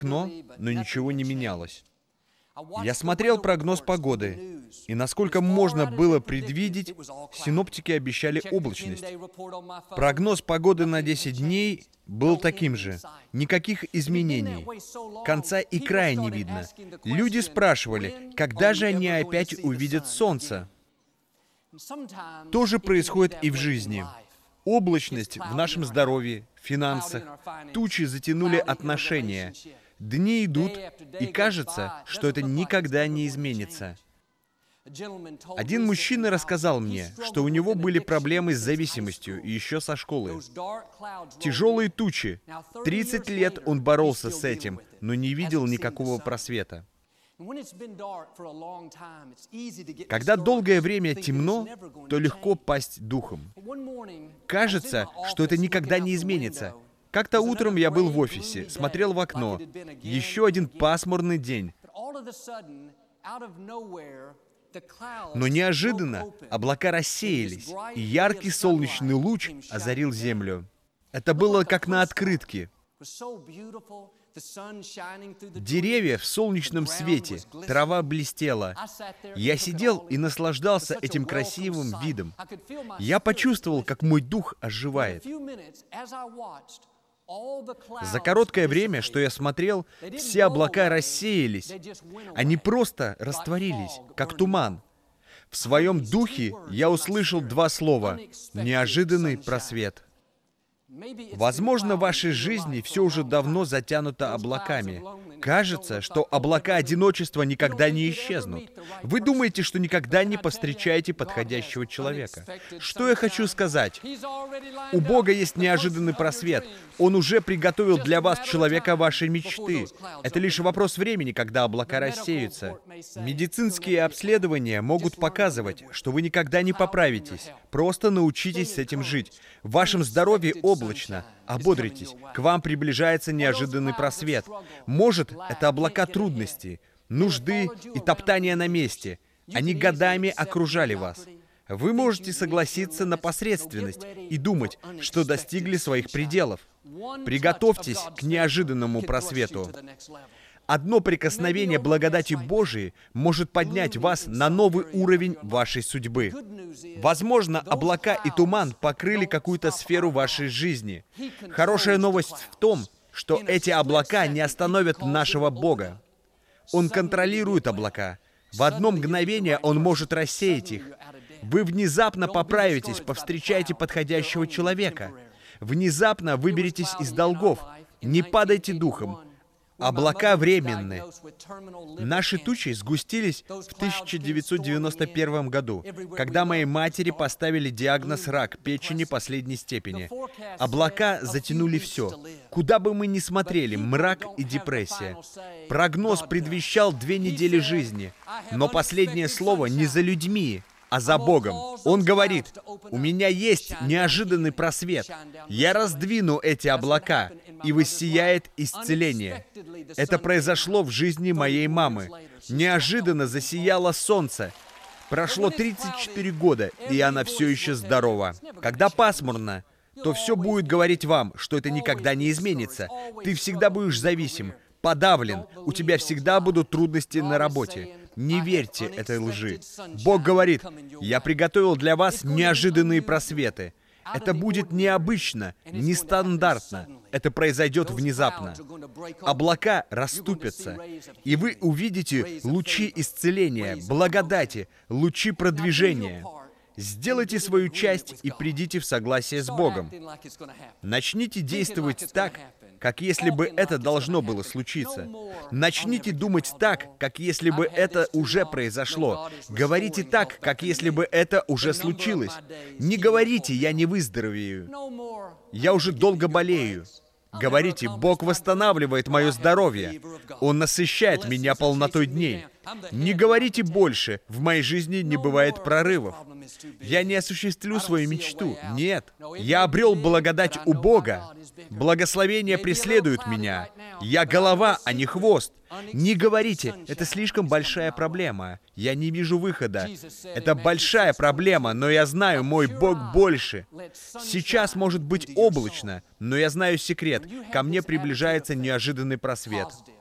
окно, но ничего не менялось. Я смотрел прогноз погоды, и насколько можно было предвидеть, синоптики обещали облачность. Прогноз погоды на 10 дней был таким же. Никаких изменений. Конца и края не видно. Люди спрашивали, когда же они опять увидят солнце. То же происходит и в жизни. Облачность в нашем здоровье, финансах, тучи затянули отношения. Дни идут, и кажется, что это никогда не изменится. Один мужчина рассказал мне, что у него были проблемы с зависимостью еще со школы. Тяжелые тучи. 30 лет он боролся с этим, но не видел никакого просвета. Когда долгое время темно, то легко пасть духом. Кажется, что это никогда не изменится. Как-то утром я был в офисе, смотрел в окно. Еще один пасмурный день. Но неожиданно облака рассеялись, и яркий солнечный луч озарил землю. Это было как на открытке. Деревья в солнечном свете, трава блестела. Я сидел и наслаждался этим красивым видом. Я почувствовал, как мой дух оживает. За короткое время, что я смотрел, все облака рассеялись. Они просто растворились, как туман. В своем духе я услышал два слова «неожиданный просвет». Возможно, в вашей жизни все уже давно затянуто облаками. Кажется, что облака одиночества никогда не исчезнут. Вы думаете, что никогда не повстречаете подходящего человека. Что я хочу сказать? У Бога есть неожиданный просвет. Он уже приготовил для вас человека вашей мечты. Это лишь вопрос времени, когда облака рассеются. Медицинские обследования могут показывать, что вы никогда не поправитесь. Просто научитесь с этим жить. В вашем здоровье облачно. Ободритесь. К вам приближается неожиданный просвет. Может, это облака трудностей, нужды и топтания на месте. Они годами окружали вас. Вы можете согласиться на посредственность и думать, что достигли своих пределов. Приготовьтесь к неожиданному просвету. Одно прикосновение благодати Божией может поднять вас на новый уровень вашей судьбы. Возможно, облака и туман покрыли какую-то сферу вашей жизни. Хорошая новость в том, что эти облака не остановят нашего Бога. Он контролирует облака. В одно мгновение Он может рассеять их. Вы внезапно поправитесь, повстречаете подходящего человека. Внезапно выберетесь из долгов. Не падайте духом. Облака временны. Наши тучи сгустились в 1991 году, когда моей матери поставили диагноз рак печени последней степени. Облака затянули все. Куда бы мы ни смотрели, мрак и депрессия. Прогноз предвещал 2 недели жизни, но последнее слово не за людьми, а за Богом. Он говорит: «У меня есть неожиданный просвет. Я раздвину эти облака, и воссияет исцеление». Это произошло в жизни моей мамы. Неожиданно засияло солнце. Прошло 34 года, и она все еще здорова. Когда пасмурно, то все будет говорить вам, что это никогда не изменится. Ты всегда будешь зависим, подавлен, у тебя всегда будут трудности на работе. Не верьте этой лжи. Бог говорит: «Я приготовил для вас неожиданные просветы». Это будет необычно, нестандартно. Это произойдет внезапно. Облака расступятся, и вы увидите лучи исцеления, благодати, лучи продвижения. Сделайте свою часть и придите в согласие с Богом. Начните действовать так, как если бы это должно было случиться. Начните думать так, как если бы это уже произошло. Говорите так, как если бы это уже случилось. Не говорите: «Я не выздоровею. Я уже долго болею». Говорите: «Бог восстанавливает мое здоровье. Он насыщает меня полнотой дней». Не говорите больше: «В моей жизни не бывает прорывов. Я не осуществлю свою мечту». Нет. Я обрел благодать у Бога. Благословение преследует меня. Я голова, а не хвост. Не говорите, это слишком большая проблема. Я не вижу выхода. Это большая проблема, но я знаю, мой Бог больше. Сейчас может быть облачно, но я знаю секрет. Ко мне приближается неожиданный просвет.